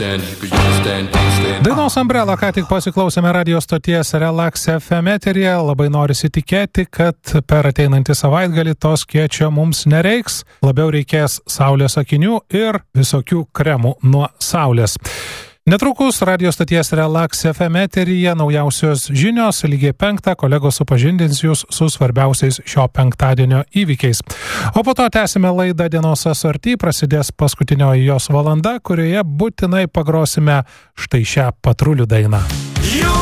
Dainos Umbrella ką tik pasiklausėme radio stoties Relax FM eteryje. Labai norisi tikėti, kad per ateinantį savaitgalį to skėčio mums nereiks. Labiau reikės saulės akinių ir visokių kremų nuo saulės. Netrukus radio stoties Relax FM eteryje naujausios žinios, lygiai 5 kolegos supažindins jūs su svarbiausiais šio penktadienio įvykiais. O po to tęsime laidą Dienos asorty, prasidės paskutinioji jos valanda, kurioje būtinai pagrosime štai šią patrulių dainą.